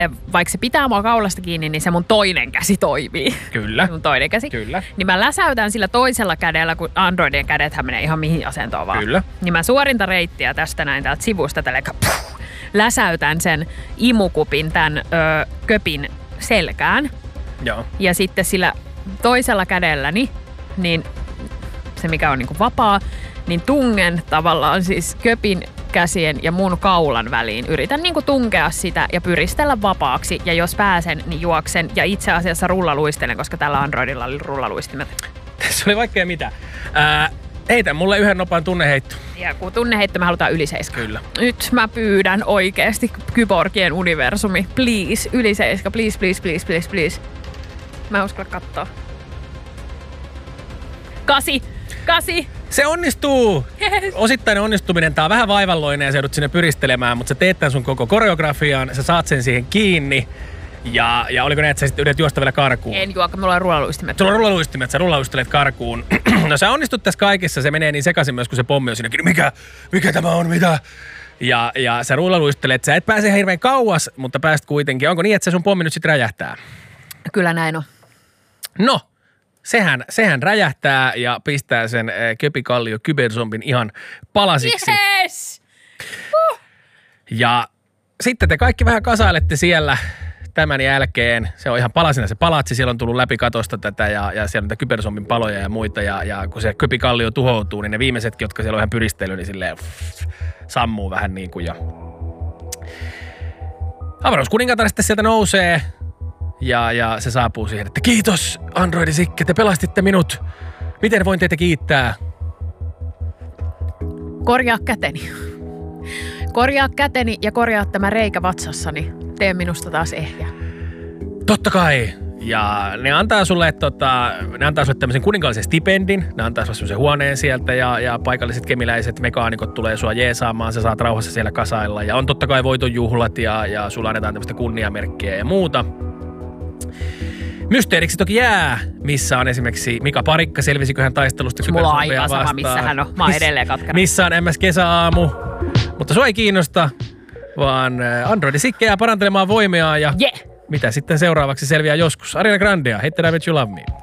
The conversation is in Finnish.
vaikka se pitää mua kaulasta kiinni, niin se mun toinen käsi toimii. Kyllä. Mun toinen käsi. Kyllä. Niin mä läsäytän sillä toisella kädellä, kun Androidien kädethän menee ihan mihin asentoon vaan. Kyllä. Niin mä suorinta reittiä tästä näin täältä sivusta läsäytän sen imukupin tämän köpin selkään. Joo. Ja sitten sillä toisella kädelläni, niin se mikä on niinku vapaa, niin tungen tavallaan siis köpin käsien ja mun kaulan väliin. Yritän niinku tunkea sitä ja pyristellä vapaaksi. Ja jos pääsen, niin juoksen. Ja itse asiassa rullaluistelen, koska tällä Androidilla oli rullaluistimet. Tässä oli vaikka mitä. Heitä mulle yhden nopean tunneheitto. Ja kun tunneheitto, me halutaan yli 7. Kyllä. Nyt mä pyydän oikeasti kyborgien universumi. Please, yli 7. Please, please, please, please, please. Mä en uskalla kattoo. 8. Se onnistuu! Yes. Osittainen onnistuminen. Tää on vähän vaivalloinen ja sä joudut sinne pyristelemään, mutta sä teet tämän sun koko koreografian, sä saat sen siihen kiinni. Ja oliko ne, että sä sitten yrität juosta vielä karkuun? En juoka, mulla on rullaluistimet. Sulla on rullaluistimet, sä rullaluistelet karkuun. No sä onnistut tässä kaikessa, se menee niin sekaisin myös, kun se pommi on siinä. Mikä tämä on, mitä? Ja sä rullaluistelet, sä et pääse hirveän kauas, mutta pääst kuitenkin. Onko niin, että se sun pommi nyt sitten räjähtää? Kyllä näin on. No, sehän räjähtää ja pistää sen köpikallio kyberzombin ihan palasiksi. Yes! Ja sitten te kaikki vähän kasailette siellä tämän jälkeen. Se on ihan palasina se palatsi, siellä on tullut läpi katosta tätä ja siellä on niitä kyberzombin paloja ja muita. Ja kun se köpikallio tuhoutuu, niin ne viimeisetkin, jotka siellä on ihan pyristely, niin silleen sammuu vähän niin kuin. Ja avaruuskuningatar sitten sieltä nousee. Ja se saapuu siihen, että kiitos Androidi Sikke, te pelastitte minut. Miten voin teitä kiittää? Korjaa käteni. Korjaa käteni ja korjaa tämä reikä vatsassani. Tee minusta taas ehjä. Totta kai. Ja ne antaa sulle tämmöisen kuninkaallisen stipendin. Ne antaa sulle semmoisen huoneen sieltä ja paikalliset kemiläiset mekaanikot tulee sua jeesaamaan. Sä saat rauhassa siellä kasailla. Ja on totta kai voitonjuhlat ja sulla annetaan tämmöistä kunniamerkkiä ja muuta. Mysteeriksi toki jää, missä on esimerkiksi Mika Parikka, selvisikö hän taistelusta mulla on kyberzombeja aivan sama, missä hän on. Mä oon edelleen katkana. Missä on MS Kesäaamu. Mutta sua ei kiinnosta, vaan Androidi Sikke jää parantelemaan voimiaan ja mitä sitten seuraavaksi selviää joskus. Ariana Grandea, Hate That I Met You Love Me.